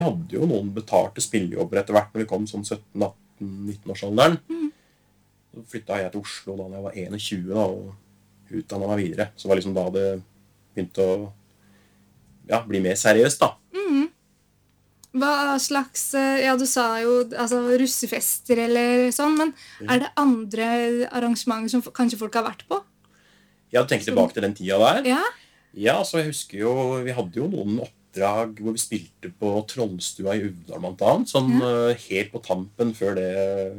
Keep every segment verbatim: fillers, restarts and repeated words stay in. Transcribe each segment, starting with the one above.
hadde jo noen betalte spillejobber etter hvert når vi kom sånn sytten atten nitten årsalderen. Mm. Så flyttet jeg til Oslo da jeg var tjueen da, og utdannet meg videre. Så det var liksom da det begynte å ja, bli mer seriøst da. Mm. Hva slags, ja du sa jo altså, russefester eller sånn, men Ja. er det andre arrangementer som kanskje folk har vært på? Jeg hadde tenkt tilbake til den tida der. Ja? Ja, så jeg husker jo, vi hadde jo noen oppdrag hvor vi spilte på Trollstua i Uvdal blant annet, sånn Ja. eh, helt på tampen før det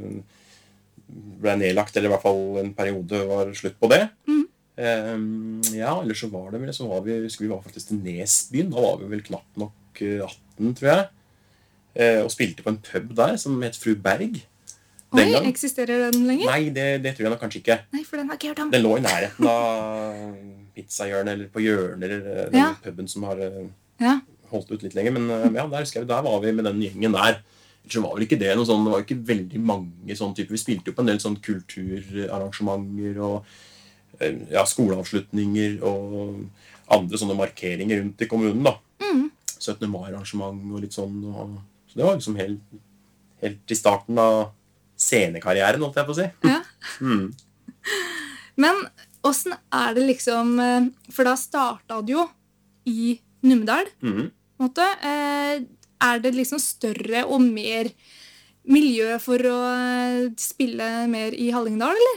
ble nedlagt, eller i hvert fall en periode var slutt på det. Mm. Ehm, ja, eller så var det vel, så var vi, husker vi var faktisk til Nesbyen, da var vi vel knapt nok eh, atten, tror jeg, eh, og spilte på en pub der som het Fru Berg. Den Oi, gang. eksisterer den lenger? Nei, det, det tror jeg nok kanskje ikke. Nei, for den har ikke hørt om. Den lå i nærheten av pizzahjørnet, eller på hjørnet, eller eh, den Ja. puben som har eh, Ja. holdt ut litt lenger. Men eh, ja, der husker jeg, der var vi med den gjengen der. Ellers så var vel ikke det noe sånn, det var ikke veldig mange sånne typer. Vi spilte jo på en del sånn kulturarrangementer og eh, ja, skoleavslutninger og andre sånne markeringer rundt i kommunen da. Mm. syttende mai-arrangement og litt sånn. Og, så det var liksom helt, helt i starten av scenekarrieren, holdt jeg på å si. Ja. Mm. Men hvordan er det liksom, eh, for da startet du jo i Numedal, Mhm. på en måte. Eh, Er det liksom større og mer miljø for å eh, spille mer i Hallingdal, eller?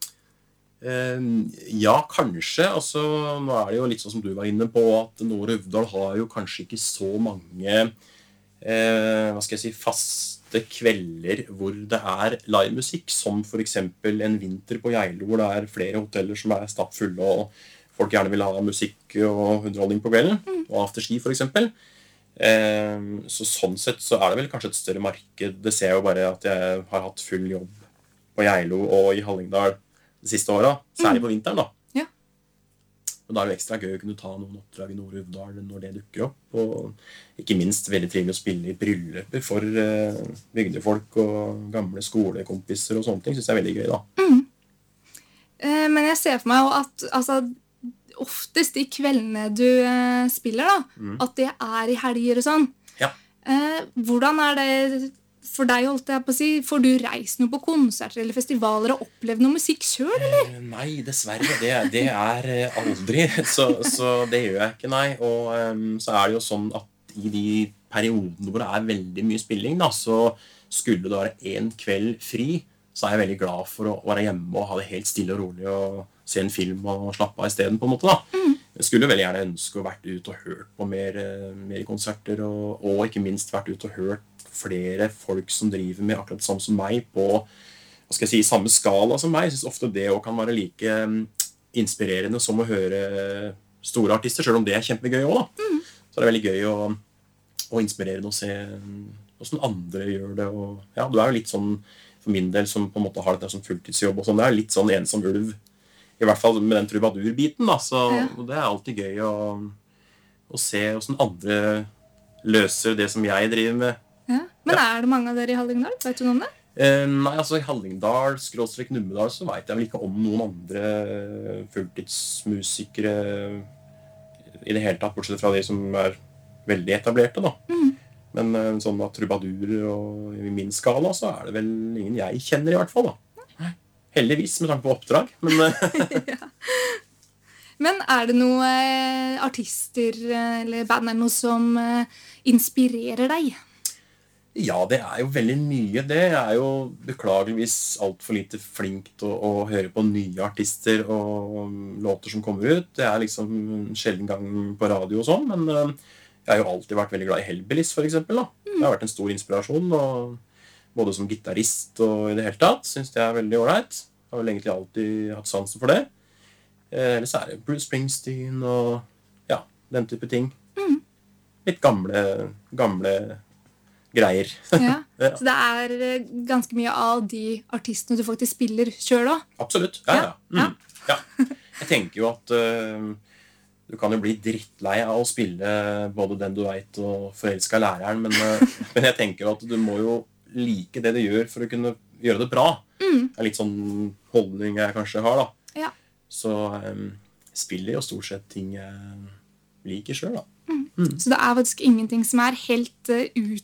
Eh, ja, kanskje. Altså, nå er det jo litt sånn som du var inne på, at Nord Uvdal har jo kanskje ikke så mange eh, hva skal jeg si, faste kvelder hvor det er livemusikk, som for eksempel en vinter på Geilo, hvor det er flere hoteller som er stappfulle, og folk gjerne vil ha musikk og underholdning på kvelden, og afterski for eksempel. Eh, så sånn sett så er det vel kanskje et større marked. Det ser jeg jo bare at jeg har hatt full jobb på Geilo og i Hallingdal de siste åra, særlig på vinteren da. Ja. Og da er det jo ekstra gøy å kunne ta noen oppdrag i Nord Uvdal når det dukker opp, og ikke minst veldig trivelig å spille i brylluper for eh, bygdefolk og gamle skolekompiser og sånne ting, synes jeg er veldig gøy da. Eh, Men jeg ser for meg jo at altså, oftest de kveldene du eh, spiller, da, at det er i helger og sånn. Ja. Eh, hvordan er det for deg, holdt jeg på å si? Får du reist noe på konserter eller festivaler og opplevd noe musikk selv, eller? Eh, Nei, dessverre. Det, er- det er eh, aldri. Så, så det gjør jeg ikke, nei. Og em, så er det jo sånn at i de periodene hvor det er veldig mye spilling, da, så skulle det være en kveld fri, så er jeg veldig glad for å være hjemme og ha det helt stille og rolig og se en film og slappe av i stedet, på en måte da. Jeg skulle veldig gjerne ønske å vært ut og hørt på mer, eh, mer konserter, og, og ikke minst vært ut og hørt flere folk som driver med akkurat det samme som meg på, hva skal jeg si, samme skala som meg. Jeg synes ofte det også kan være like mm, inspirerende som å høre store artister, selv om det er kjempegøy også da. Så det er veldig gøy å, å inspirere og se mm, hvordan andre gjør det. Og, ja, du er jo litt sånn, for min del, som på en måte har dette som fulltidsjobb og sånn, det er litt sånn ensom ulv, i hvert fall med den trubadurbiten da, så Ja. og det er alltid gøy å, å se hvordan andre løser det som jeg driver med. Ja. Men er det mange av dere i Hallingdal? Vet du noe om det? Eh, nei, altså i Hallingdal, skråstrek Numedal, så vet jeg vel ikke om noen andre fulltidsmusikere i det hele tatt, bortsett fra de som er veldig etablerte da. Men eh, sånn at trubadurer og i min skala, så er det vel ingen jeg kjenner i hvert fall da. Heldigvis, med tanke på oppdrag, men eh, Men er det noe eh, artister eh, eller band eller noe som eh, inspirerer deg? ja, det er jo veldig mye. Det er jo beklageligvis alt for lite flink til å, å høre på nye artister og låter som kommer ut. Det er liksom en sjelden gang på radio og sånn, men eh, jeg har jo alltid vært veldig glad i Hellbillies, for eksempel da. Det har vært en stor inspirasjon, og både som gitarist og i det hele tatt, synes det er veldig ålreit. Jeg har vel egentlig alltid hatt sansen for det. Eh, Eller så er det Bruce Springsteen og ja, den type ting. Litt gamle, gamle greier. Ja. Ja. Så det er eh, ganske mye av de artistene du faktisk spiller selv da? Absolutt, ja, ja. Ja, Mm. ja. Jeg tenker jo at øh, du kan jo bli drittlei av å spille både Den du vet og Forelsket læreren, men, øh, men jeg tenker jo at du må jo like det du gjør for å kunne gjøre det bra. Det er litt sånn holdning jeg kanskje har da. Ja. Så øh, jeg spiller jo stort sett ting jeg liker selv da. Så det er faktisk ingenting som er helt uh,